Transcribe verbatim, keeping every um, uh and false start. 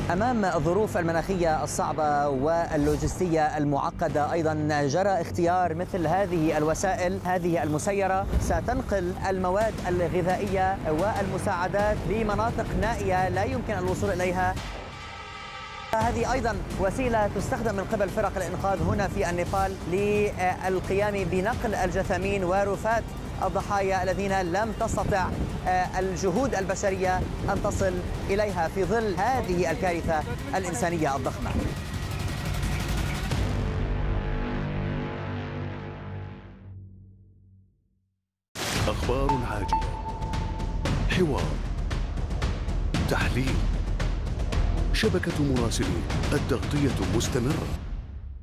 أمام الظروف المناخية الصعبة واللوجستية المعقدة أيضا جرى اختيار مثل هذه الوسائل. هذه المسيرة ستنقل المواد الغذائية والمساعدات لمناطق نائية لا يمكن الوصول إليها. هذه أيضا وسيلة تستخدم من قبل فرق الإنقاذ هنا في النيبال للقيام بنقل الجثامين ورفات الضحايا الذين لم تستطع الجهود البشرية أن تصل إليها في ظل هذه الكارثة الإنسانية الضخمة. أخبار عاجلة، حوار، تحليل، شبكة مراسلين، التغطية مستمرة.